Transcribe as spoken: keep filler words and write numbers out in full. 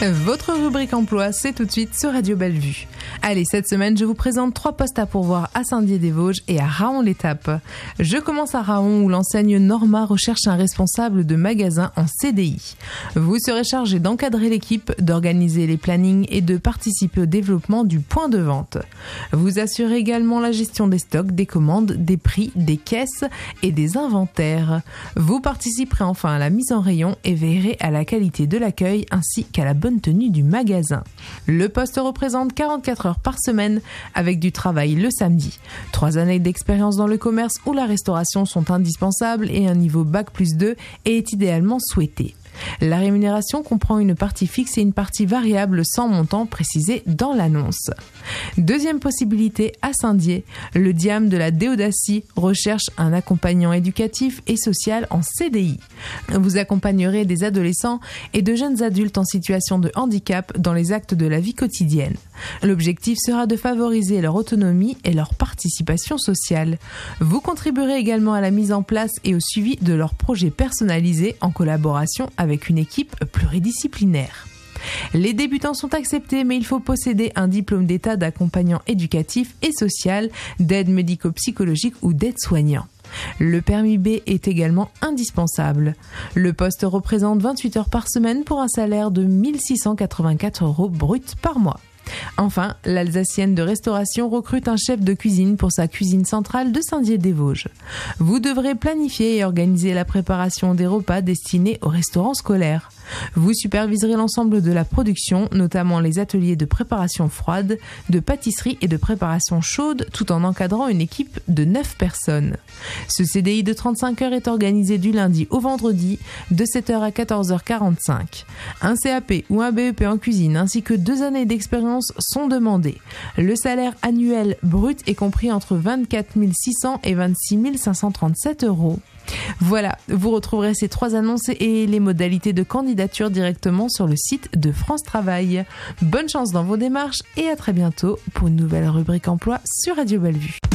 Votre rubrique emploi, c'est tout de suite sur Radio Bellevue. Allez, cette semaine, je vous présente trois postes à pourvoir à Saint-Dié-des-Vosges et à Raon-l'Étape. Je commence à Raon où l'enseigne Norma recherche un responsable de magasin en C D I. Vous serez chargé d'encadrer l'équipe, d'organiser les plannings et de participer au développement du point de vente. Vous assurez également la gestion des stocks, des commandes, des prix, des caisses et des inventaires. Vous participerez enfin à la mise en rayon et veillerez à la qualité de l'accueil ainsi qu'à la bonne tenue du magasin. Le poste représente quarante-quatre heures par semaine avec du travail le samedi. Trois années d'expérience dans le commerce ou la restauration sont indispensables et un niveau bac plus deux est idéalement souhaité. La rémunération comprend une partie fixe et une partie variable sans montant précisé dans l'annonce. Deuxième possibilité à Saint-Dié, le D I A M de la Déodacie recherche un accompagnant éducatif et social en C D I. Vous accompagnerez des adolescents et de jeunes adultes en situation de handicap dans les actes de la vie quotidienne. L'objectif sera de favoriser leur autonomie et leur participation sociale. Vous contribuerez également à la mise en place et au suivi de leurs projets personnalisés en collaboration avec une équipe pluridisciplinaire. Les débutants sont acceptés, mais il faut posséder un diplôme d'état d'accompagnant éducatif et social, d'aide médico-psychologique ou d'aide-soignant. Le permis B est également indispensable. Le poste représente vingt-huit heures par semaine pour un salaire de mille six cent quatre-vingt-quatre euros brut par mois. Enfin, l'Alsacienne de restauration recrute un chef de cuisine pour sa cuisine centrale de Saint-Dié-des-Vosges. Vous devrez planifier et organiser la préparation des repas destinés aux restaurants scolaires. Vous superviserez l'ensemble de la production, notamment les ateliers de préparation froide, de pâtisserie et de préparation chaude, tout en encadrant une équipe de neuf personnes. Ce C D I de trente-cinq heures est organisé du lundi au vendredi, de sept heures à quatorze heures quarante-cinq. Un C A P ou un B E P en cuisine ainsi que deux années d'expérience sont demandés. Le salaire annuel brut est compris entre vingt-quatre mille six cents et vingt-six mille cinq cent trente-sept euros. Voilà, vous retrouverez ces trois annonces et les modalités de candidature directement sur le site de France Travail. Bonne chance dans vos démarches et à très bientôt pour une nouvelle rubrique emploi sur Radio Bellevue.